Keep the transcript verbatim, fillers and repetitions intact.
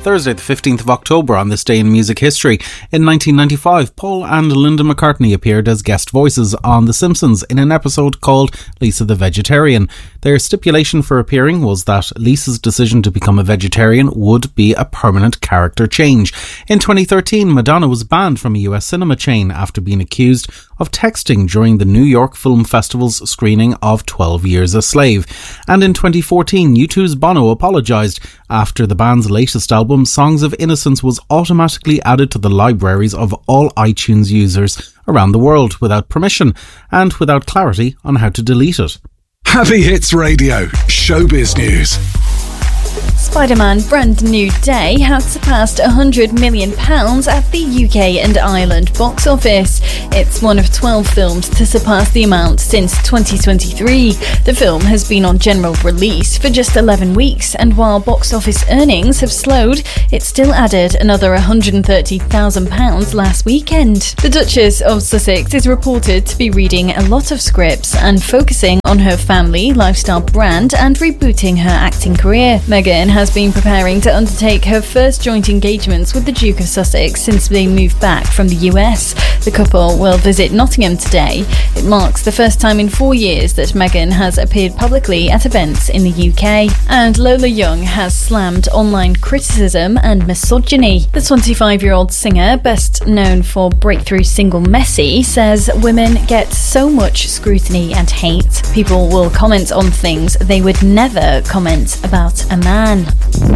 Thursday the fifteenth of October on this day in music history. In nineteen ninety-five, Paul and Linda McCartney appeared as guest voices on The Simpsons in an episode called Lisa the Vegetarian. Their stipulation for appearing was that Lisa's decision to become a vegetarian would be a permanent character change. In twenty thirteen, Madonna was banned from a U S cinema chain after being accused of texting during the New York Film Festival's screening of twelve years a Slave. And in twenty fourteen, U two's Bono apologised after the band's latest album, Songs of Innocence, was automatically added to the libraries of all iTunes users around the world without permission and without clarity on how to delete it. Happy Hits Radio, Showbiz News. Spider-Man Brand New Day has surpassed one hundred million pounds at the U K and Ireland box office. It's one of twelve films to surpass the amount since twenty twenty-three. The film has been on general release for just eleven weeks, and while box office earnings have slowed, it still added another one hundred thirty thousand pounds last weekend. The Duchess of Sussex is reported to be reading a lot of scripts and focusing on her family, lifestyle brand and rebooting her acting career. Meghan has been preparing to undertake her first joint engagements with the Duke of Sussex since they moved back from the U S. The couple will visit Nottingham today. It marks the first time in four years that Meghan has appeared publicly at events in the U K. And Lola Young has slammed online criticism and misogyny. The twenty-five-year-old singer, best known for breakthrough single Messy, says women get so much scrutiny and hate. People will comment on things they would never comment about a man.